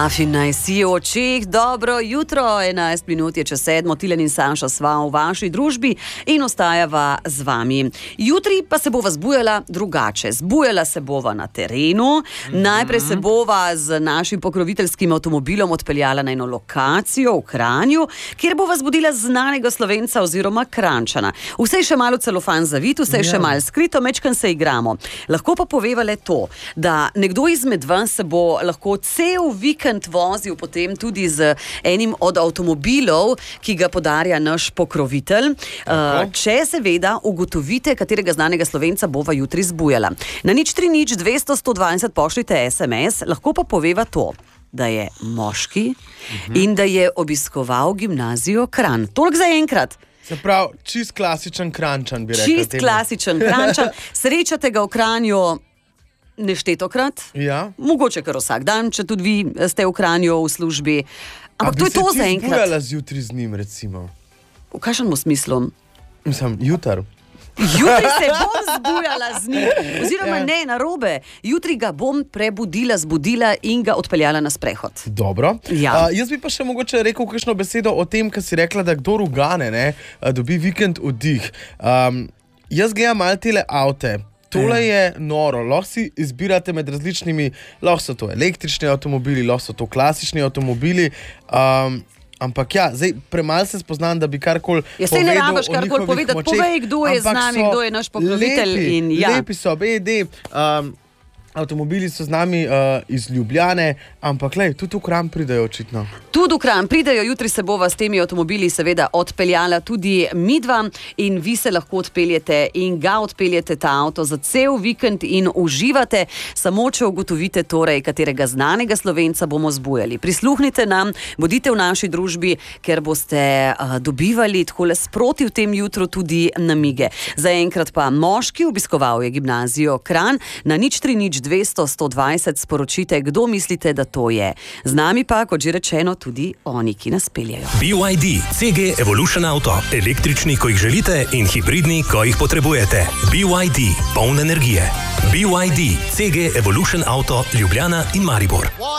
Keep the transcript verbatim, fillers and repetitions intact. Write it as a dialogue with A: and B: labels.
A: Afin naj si v očeh, dobro jutro, enajst minut je čez sedmo, Tilen in Saša sva v vaši družbi in ostajava z vami. Jutri pa se bova zbujala drugače. Zbujala se bova na terenu, mm-hmm. najprej se bova z našim pokroviteljskim avtomobilom odpeljala na eno lokacijo v Kranju, kjer bova zbudila znanega Slovenca oziroma Krančana. Vse je še malo celofan zavit, vse je ja. še malo skrito, mečkan se igramo. Lahko pa poveva le to, da nekdo izmed vas se bo lahko cel vikend vozil potem tudi z enim od avtomobilov, ki ga podarja naš pokrovitelj. Uh, če seveda ugotovite, katerega znanega Slovenca bova jutri zbujala. Na nič tri nič dvesto sto dvajset pošljite es em es, lahko pa poveva to, da je moški uh-huh. in da je obiskoval gimnazijo Kranj. Toliko za enkrat.
B: Se pravi, čist klasičen Kranjčan, bi rekel.
A: Čist temu. klasičen Kranjčan. Srečate ga v Kranju neštetokrat,
B: ja.
A: mogoče kar vsak dan, če tudi vi ste v Kranju v službi. Ampak to je to za enkrat.
B: A bi se ti zbujala zjutri z njim, recimo?
A: V kakšnem smislu?
B: Mislim, jutar.
A: Jutri se bom zbujala z njim. Oziroma ja. ne, narobe. Jutri ga bom prebudila, zbudila in ga odpeljala na sprehod.
B: Dobro.
A: Ja.
B: Uh, jaz bi pa še mogoče rekel kakšno besedo o tem, kar si rekla, da kdo rugane, ne, dobi vikend oddih. Um, jaz gledam malo tele avte. Tole je noro, lahko si izbirate med različnimi, lahko so to električni avtomobili, lahko so to klasični avtomobili, um, ampak ja, zdaj premalo se spoznam, da bi karkoli povedal o njihovih močeh.
A: Jaz se ne rabiš karkoli povedati, povej, kdo je z nami, kdo je naš pokrovitelj.
B: Lepi,
A: in ja.
B: lepi so, B E D, um, avtomobili so z nami uh, iz Ljubljane, ampak lej, tudi v Kranj pridejo očitno.
A: Tudi v Kranj pridejo, jutri se bova s temi avtomobili seveda odpeljala tudi midva in vi se lahko odpeljete in ga odpeljete ta avto za cel vikend in uživate, samo če ugotovite torej, katerega znanega Slovenca bomo zbujali. Prisluhnite nam, bodite v naši družbi, ker boste uh, dobivali takole sproti v tem jutru tudi namige. Zaenkrat pa moški obiskoval je gimnazijo Kranj, na nič tri nič dvesto sto dvajset sporočite, kdo mislite, da to je. Z nami pa, kot že rečeno, tudi oni, ki nas peljajo.
C: B Y D, C G Evolution Auto. Električni, ko jih želite, in hibridni, ko jih potrebujete. B Y D, poln energije. B Y D, C G Evolution Auto, Ljubljana in Maribor.